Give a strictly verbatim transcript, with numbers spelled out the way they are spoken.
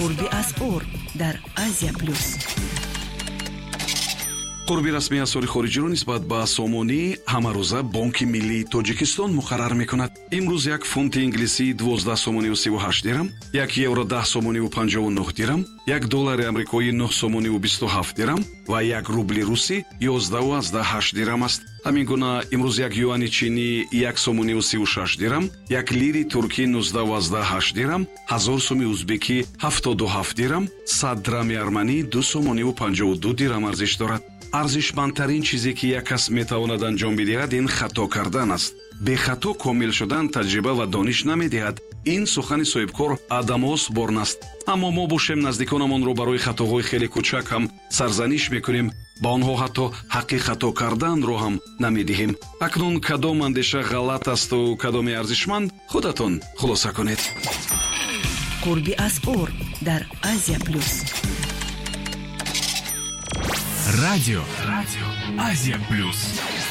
قربی از اور در آسیا پلوس. قربی رسمی اسعار خارجی را نسبت به سامانی همروزه بانک ملی تاجیکستان مقرر میکند. امروز یک فونت انگلیسی دوازده سامانی و سی و هشت درم، یک یورو ده سامانی و پنجاه و نه درم، یک دلار آمریکایی نه سامانی و بیست و هفت درم و یک روبل روسی یازده و هشت درم است. همین گونه امروز یک یوان چینی یک سامانی و سی و شش درم، یک لیری ترکی نوزده و هشت درم، هزار سوم ازبکی هفتاد و هفت درم، صد درم ارمنی دو سامانی و پنجاه و دو درم ارزش دارد. ارزشمندترین چیزی که یک کس میتواند انجام بدهد این خطا کردن است. به خطا کامل شدن تجربه و دانش نمیدهد. این سخن صاحبکار آدم اسبورن است. اما ما باشیم نزدیکانمان رو برای خطاهای خیلی کوچک هم سرزنش میکنیم، با آنها حتی حق خطا کردن رو هم نمیدهیم. اکنون کدام اندیشه غلط است و کدام ارزشمند خودتون خلاصه کنید. قربی از اور در آسیا پلوس. Радио. Радио. Азия Плюс.